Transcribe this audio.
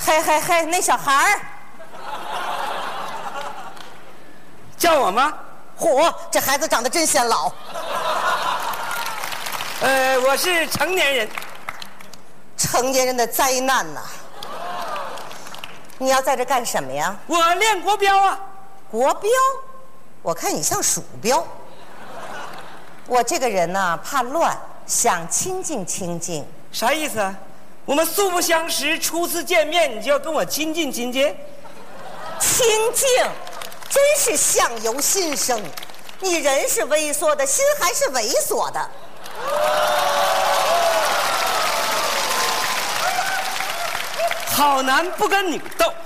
嘿，那小孩儿叫我吗？ 嚯，这孩子长得真显老。 我是成年人。 成年人的灾难呐！你要在这干什么呀？ 我练国标啊。 国标？我看你像鼠标。我这个人呢，怕乱，想清静清静。 啥意思啊？我们素不相识，初次见面你就要跟我亲近亲近？ 清静，真是相由心生。你人是微缩的，心还是猥琐的。 好男不跟女斗，